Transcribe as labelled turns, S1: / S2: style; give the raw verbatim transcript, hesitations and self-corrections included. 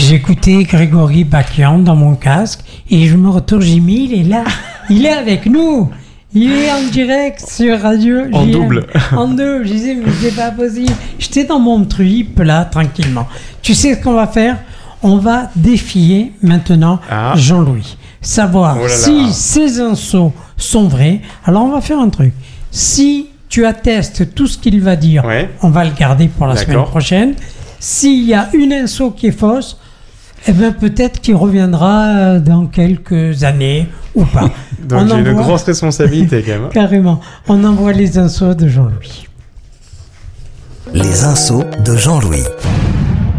S1: j'écoutais Grégory Bakian dans mon casque et je me retourne, Jimmy, il est là, il est avec nous. Il est en direct sur Radio
S2: En
S1: J M.
S2: double.
S1: En double. Je disais, mais c'est pas possible. J'étais dans mon trip, là, tranquillement. Tu sais ce qu'on va faire? On va défier maintenant
S2: ah.
S1: Jean-Louis. Savoir
S2: oh là là.
S1: si ces infos sont vraies. Alors, on va faire un truc. Si tu attestes tout ce qu'il va dire,
S2: ouais.
S1: on va le garder pour la
S2: D'accord.
S1: semaine prochaine. S'il y a une info qui est fausse, eh ben peut-être qu'il reviendra dans quelques années ou pas.
S2: Donc
S1: on
S2: j'ai
S1: envoie...
S2: une grosse responsabilité quand même.
S1: Carrément. On envoie les infos de Jean-Louis.
S3: Les infos de Jean-Louis.